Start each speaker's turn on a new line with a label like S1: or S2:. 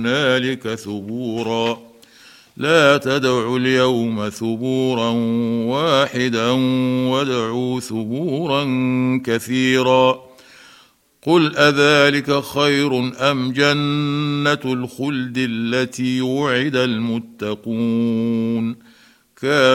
S1: هنالك ثبورا لا تدعوا اليوم ثبورا واحدا وادعوا ثبورا كثيرا قل أذلك خير أم جنة الخلد التي وعد المتقون